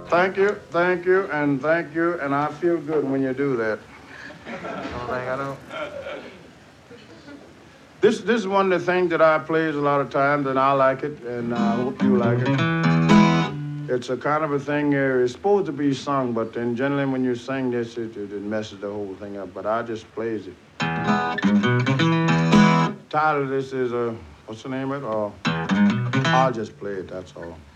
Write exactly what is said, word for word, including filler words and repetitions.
Thank you, thank you, and thank you, and I feel good when you do that. Only thing I know. This this is one of the things that I plays a lot of times, and I like it, and I hope you like it. It's a kind of a thing. Uh, it's supposed to be sung, but then generally when you sing this, it, it, it messes the whole thing up. But I just plays it. Title of this is uh, what's the name of it? Uh, I'll just play it. That's all.